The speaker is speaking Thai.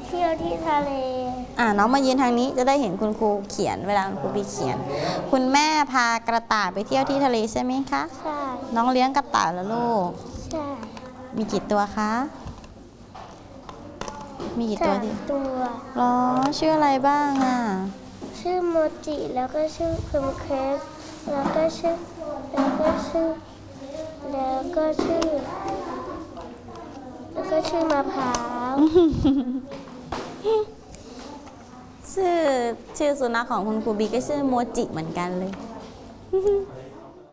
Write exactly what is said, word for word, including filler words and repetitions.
เที่ยวที่ทะเลอ่าน้องมายืนทางนี้จะได้เห็นคุณครูเขียนเวลาคุณครูบีเขียนคุณแม่พากระต่ายไปเที่ยวที่ทะเลใช่ไหมคะใช่น้องเลี้ยงกระต่ายแล้วลูกใช่มีกี่ตัวคะมีกี่ตัวดิตัวอ๋อชื่ออะไรบ้างอ่ะชื่อโมจิแล้วก็ชื่อพิมเค้กแล้วก็ชื่อแล้วก็ชื่อแล้วก็ชื่อแล้วก็ชื่อมะพร้าวชื่อชื่อสุนัขของคุณครูบีก็ชื่อโมจิเหมือนกันเลย